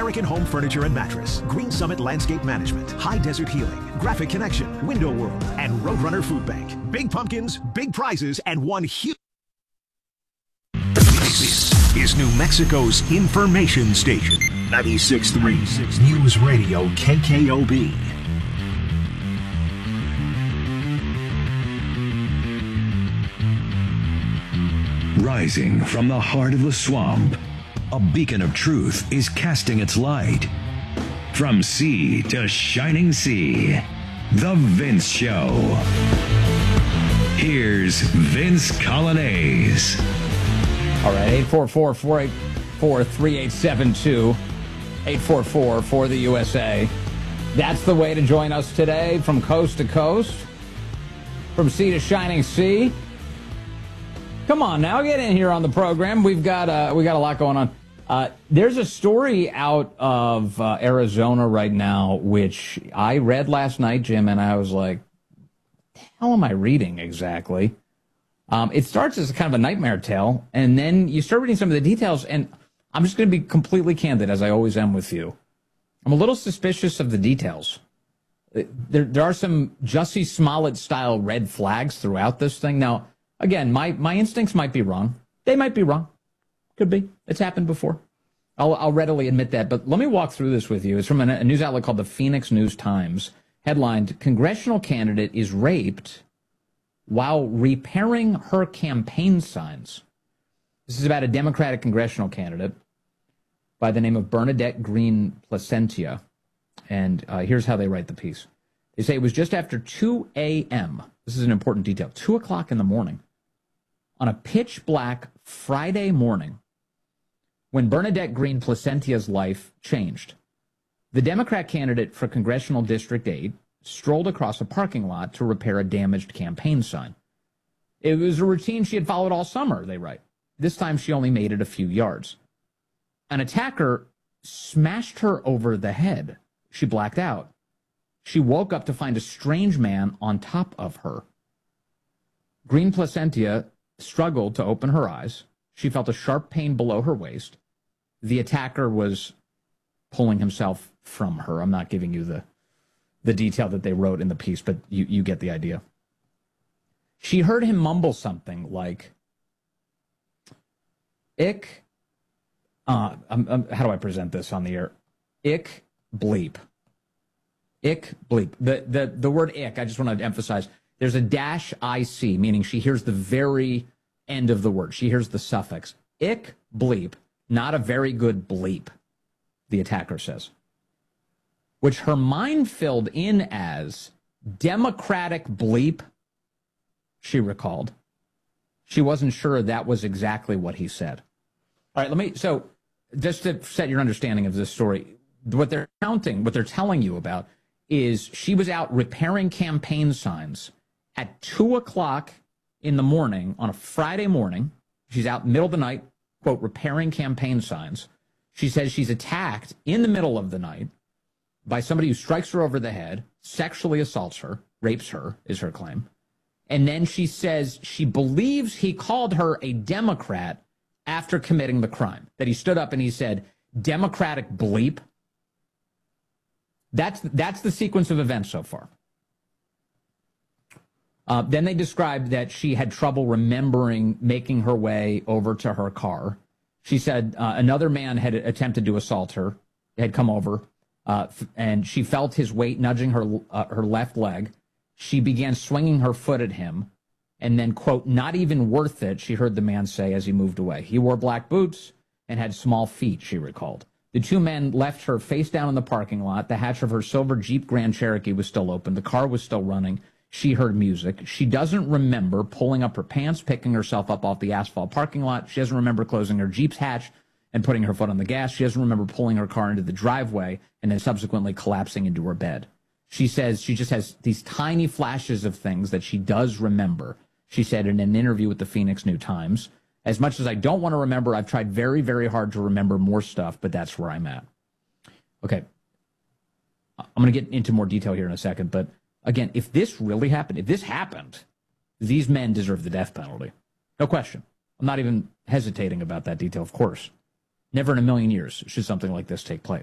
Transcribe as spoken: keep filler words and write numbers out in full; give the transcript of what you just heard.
American Home Furniture and Mattress, Green Summit Landscape Management, High Desert Healing, Graphic Connection, Window World, and Roadrunner Food Bank. Big pumpkins, big prizes, and one huge... This is New Mexico's information station. ninety-six point three News Radio K K O B. Rising from the heart of the swamp, a beacon of truth is casting its light. From sea to shining sea, The Vince Show. Here's Vince Coglianese. All right, eight four four, four eight four, three eight seven two, eight four four for the U S A. That's the way to join us today from coast to coast, from sea to shining sea. Come on now, get in here on the program. We've got uh, we got a lot going on. Uh, there's a story out of uh, Arizona right now, which I read last night, Jim, and I was like, what the hell am I reading exactly? Um, it starts as a kind of a nightmare tale, and then you start reading some of the details, and I'm just going to be completely candid, as I always am with you. I'm a little suspicious of the details. There, there are some Jussie Smollett-style red flags throughout this thing. Now, again, my, my instincts might be wrong. They might be wrong. Could be. It's happened before. I'll, I'll readily admit that. But let me walk through this with you. It's from a, a news outlet called the Phoenix News-Times. Headlined, Congressional Candidate is Raped While Repairing Her Campaign Signs. This is about a Democratic congressional candidate by the name of Bernadette Green Placentia. And uh, here's how they write the piece. They say it was just after two a.m. This is an important detail. two o'clock in the morning on a pitch black Friday morning when Bernadette Green Placentia's life changed. The Democrat candidate for Congressional District eight strolled across a parking lot to repair a damaged campaign sign. It was a routine she had followed all summer, they write. This time she only made it a few yards. An attacker smashed her over the head. She blacked out. She woke up to find a strange man on top of her. Green Placentia struggled to open her eyes. She felt a sharp pain below her waist. The attacker was pulling himself from her. I'm not giving you the, the detail that they wrote in the piece, but you, you get the idea. She heard him mumble something like, ick, uh, um, um, how do I present this on the air? Ick bleep. Ick bleep. The, the, the word ick, I just want to emphasize, there's a dash I C, meaning she hears the very end of the word. She hears the suffix. Ick bleep, not a very good bleep, the attacker says. Which her mind filled in as Democratic bleep, she recalled. She wasn't sure that was exactly what he said. All right, let me, so just to set your understanding of this story, what they're counting, what they're telling you about is she was out repairing campaign signs at two o'clock in the morning on a Friday morning. She's out in the middle of the night, quote, repairing campaign signs. She says she's attacked in the middle of the night by somebody who strikes her over the head, sexually assaults her, rapes her, is her claim. And then she says she believes he called her a Democrat after committing the crime, that he stood up and he said, Democratic bleep. That's, that's the sequence of events so far. Uh, then they described that she had trouble remembering making her way over to her car. She said uh, another man had attempted to assault her, had come over, uh, and she felt his weight nudging her uh, her left leg. She began swinging her foot at him, and then, quote, not even worth it, she heard the man say as he moved away. He wore black boots and had small feet, she recalled. The two men left her face down in the parking lot. The hatch of her silver Jeep Grand Cherokee was still open. The car was still running. She heard music. She doesn't remember pulling up her pants, picking herself up off the asphalt parking lot. She doesn't remember closing her Jeep's hatch and putting her foot on the gas. She doesn't remember pulling her car into the driveway and then subsequently collapsing into her bed. She says she just has these tiny flashes of things that she does remember. She said in an interview with the Phoenix News-Times, as much as I don't want to remember, I've tried very, very hard to remember more stuff, but that's where I'm at. Okay. I'm going to get into more detail here in a second, but again, if this really happened, if this happened, these men deserve the death penalty. No question. I'm not even hesitating about that detail, of course. Never in a million years should something like this take place.